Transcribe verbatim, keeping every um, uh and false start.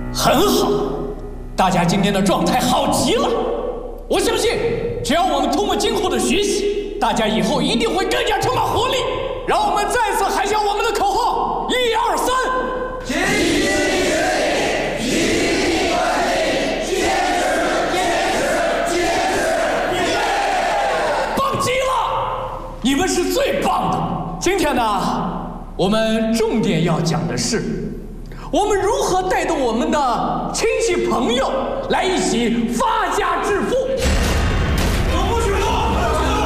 很好，大家今天的状态好极了。我相信，只要我们通过今后的学习，大家以后一定会更加充满活力。让我们再次喊响我们的口号：一二三！集体学习，集体管理，坚持，坚持，坚持，预备！棒极了！你们是最棒的。今天呢，我们重点要讲的是，我们如何带动我们的亲戚朋友来一起发家致富。